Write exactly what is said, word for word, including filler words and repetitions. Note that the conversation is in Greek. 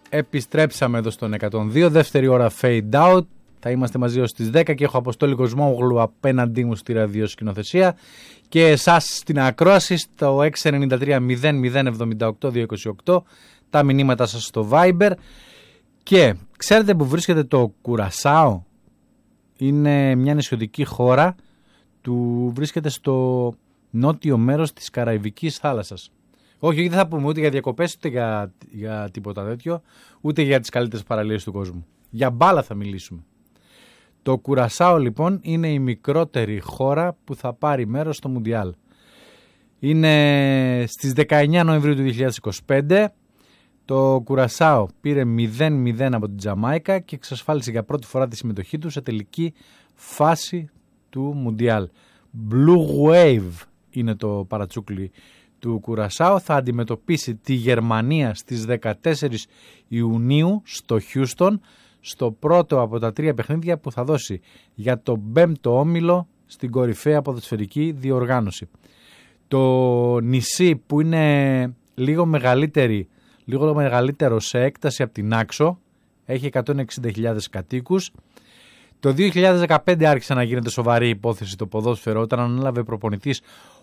Επιστρέψαμε εδώ στον εκατόν δύο, δεύτερη ώρα fade out. Θα είμαστε μαζί ως τις δέκα και έχω Αποστόλη Κοσμόγλου απέναντί μου στη ραδιοσκηνοθεσία και εσάς στην ακρόαση στο έξι εννιά τρία μηδέν μηδέν εβδομήντα οκτώ διακόσια είκοσι οκτώ, τα μηνύματα σας στο Viber. Και ξέρετε που βρίσκεται το Κουρασάο? Είναι μια νησιωτική χώρα, του βρίσκεται στο νότιο μέρος της Καραϊβικής θάλασσας. Όχι, όχι, δεν θα πούμε ούτε για διακοπές, ούτε για, για τίποτα τέτοιο, ούτε για τις καλύτερες παραλίες του κόσμου. Για μπάλα θα μιλήσουμε. Το Κουρασάο λοιπόν είναι η μικρότερη χώρα που θα πάρει μέρος στο Μουντιάλ. Είναι στις δεκαεννιά Νοεμβρίου του δύο χιλιάδες είκοσι πέντε. Το Κουρασάο πήρε μηδέν μηδέν από την Τζαμάικα και εξασφάλισε για πρώτη φορά τη συμμετοχή του σε τελική φάση του Μουντιάλ. Blue Wave είναι το παρατσούκλι του Κουρασάο. Θα αντιμετωπίσει τη Γερμανία στις δεκατέσσερις Ιουνίου στο Χιούστον, στο πρώτο από τα τρία παιχνίδια που θα δώσει για το πέμπτο όμιλο στην κορυφαία ποδοσφαιρική διοργάνωση. Το νησί που είναι λίγο μεγαλύτερη, λίγο μεγαλύτερο σε έκταση από την Άξο, έχει εκατόν εξήντα χιλιάδες κατοίκους. Το δύο χιλιάδες δεκαπέντε άρχισε να γίνεται σοβαρή υπόθεση το ποδόσφαιρο όταν ανέλαβε προπονητής